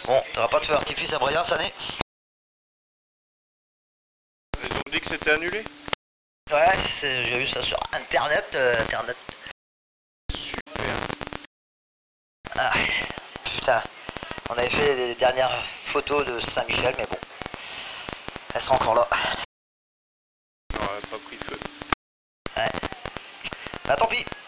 Bon, t'auras pas de feu d'artifice à Bréa, ça n'est? Ils ont dit que c'était annulé. Ouais, j'ai vu ça sur internet. Internet. Super. Ah, putain. On avait fait les dernières photos de Saint-Michel, mais bon. Elles sont encore là. Ça aurait pas pris feu. Ouais. Bah tant pis.